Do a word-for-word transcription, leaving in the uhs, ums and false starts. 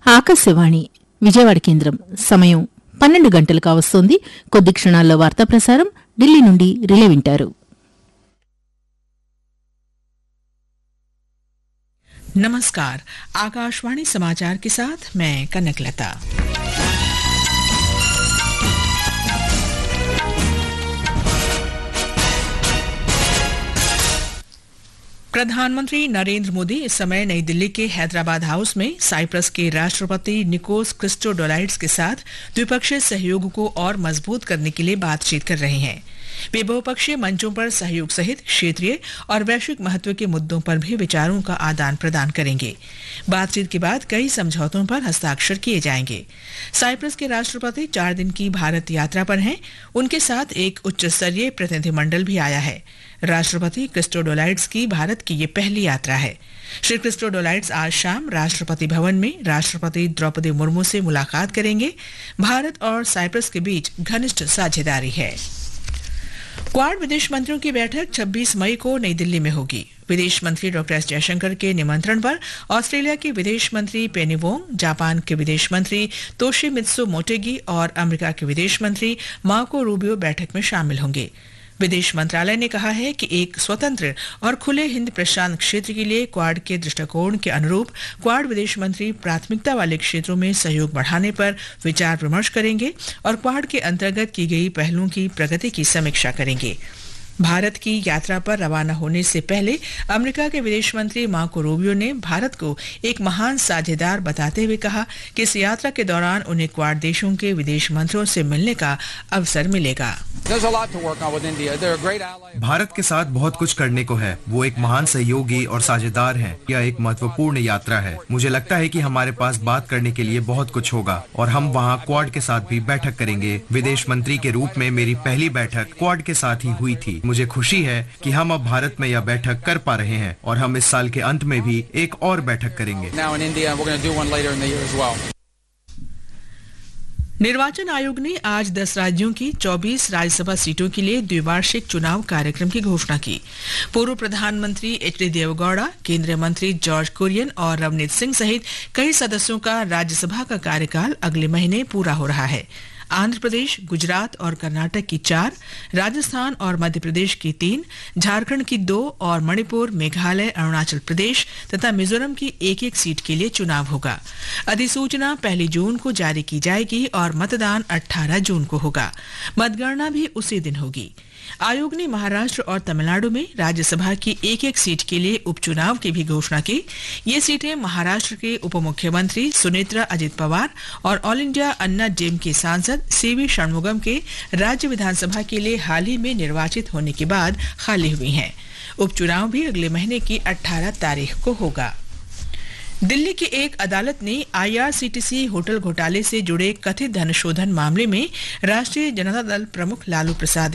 ఆకాశవాణి విజయవాడ కేంద్రం సమయం పన్నెండు గంటలు కావస్తోంది. కొద్ది క్షణాల్లో వార్తా ప్రసారం ఢిల్లీ నుండి రిలే వింటారు. नमस्कार, आकाशवाणी समाचार के साथ मैं कनकलता। प्रधानमंत्री नरेंद्र मोदी इस समय नई दिल्ली के हैदराबाद हाउस में साइप्रस के राष्ट्रपति निकोस क्रिस्टोडोलाइड्स के साथ द्विपक्षीय सहयोग को और मजबूत करने के लिए बातचीत कर रहे हैं। वे बहुपक्षीय मंचों पर सहयोग सहित क्षेत्रीय और वैश्विक महत्व के मुद्दों पर भी विचारों का आदान प्रदान करेंगे। बातचीत के बाद कई समझौतों पर हस्ताक्षर किए जाएंगे। साइप्रस के राष्ट्रपति चार दिन की भारत यात्रा पर हैं। उनके साथ एक उच्च स्तरीय प्रतिनिधिमंडल भी आया है। राष्ट्रपति क्रिस्टोडोलाइड्स की भारत की ये पहली यात्रा है। श्री क्रिस्टोडोलाइड्स आज शाम राष्ट्रपति भवन में राष्ट्रपति द्रौपदी मुर्मू से मुलाकात करेंगे। भारत और साइप्रस के बीच घनिष्ठ साझेदारी है। क्वाड विदेश मंत्रियों की बैठक छब्बीस मई को नई दिल्ली में होगी। विदेश मंत्री डॉ एस जयशंकर के निमंत्रण पर ऑस्ट्रेलिया के विदेश मंत्री पेनी वोंग, जापान के विदेश मंत्री तोशिमित्सु मोटेगी और अमेरिका के विदेश मंत्री मार्को रूबियो बैठक में शामिल होंगे। विदेश मंत्रालय ने कहा है कि एक स्वतंत्र और खुले हिंद प्रशांत क्षेत्र के लिए क्वाड के दृष्टिकोण के अनुरूप क्वाड विदेश मंत्री प्राथमिकता वाले क्षेत्रों में सहयोग बढ़ाने पर विचार विमर्श करेंगे और क्वाड के अंतर्गत की गई पहलों की प्रगति की समीक्षा करेंगे। भारत की यात्रा पर रवाना होने से पहले अमेरिका के विदेश मंत्री मार्को रूबियो ने भारत को एक महान साझेदार बताते हुए कहा कि इस यात्रा के दौरान उन्हें क्वाड देशों के विदेश मंत्रियों से मिलने का अवसर मिलेगा। भारत के साथ बहुत कुछ करने को है। वो एक महान सहयोगी और साझेदार हैं। यह एक महत्वपूर्ण यात्रा है। मुझे लगता है कि हमारे पास बात करने के लिए बहुत कुछ होगा और हम वहाँ क्वाड के साथ भी बैठक करेंगे। विदेश मंत्री के रूप में मेरी पहली बैठक क्वाड के साथ ही हुई थी। मुझे खुशी है कि हम अब भारत में यह बैठक कर पा रहे हैं और हम इस साल के अंत में भी एक और बैठक करेंगे। निर्वाचन आयोग ने आज दस राज्यों की चौबीस राज्यसभा सीटों के लिए द्विवार्षिक चुनाव कार्यक्रम की घोषणा की। पूर्व प्रधानमंत्री एच डी देवेगौड़ा, केंद्रीय मंत्री जॉर्ज कुरियन और रवनीत सिंह सहित कई सदस्यों का राज्यसभा का कार्यकाल अगले महीने पूरा हो रहा है। आंध्र प्रदेश, गुजरात और कर्नाटक की चार, राजस्थान और मध्य प्रदेश की तीन, झारखंड की दो और मणिपुर, मेघालय, अरुणाचल प्रदेश तथा मिजोरम की एक एक सीट के लिए चुनाव होगा। अधिसूचना पहली जून को जारी की जाएगी और मतदान अठारह जून को होगा। मतगणना भी उसी दिन होगी। आयोग ने महाराष्ट्र और तमिलनाडु में राज्यसभा की एक एक सीट के लिए उपचुनाव की भी घोषणा की। ये सीटें महाराष्ट्र के उप मुख्यमंत्री सुनेत्रा अजित पवार और ऑल इंडिया अन्ना डीएम के सांसद सीवी षणमुगम के राज्य विधानसभा के लिए हाल ही में निर्वाचित होने के बाद खाली हुई हैं। उपचुनाव भी अगले महीने की अठारह तारीख को होगा। दिल्ली की एक अदालत ने आईआरसीटीसी होटल घोटाले से जुड़े कथित धन शोधन मामले में राष्ट्रीय जनता दल प्रमुख लालू प्रसाद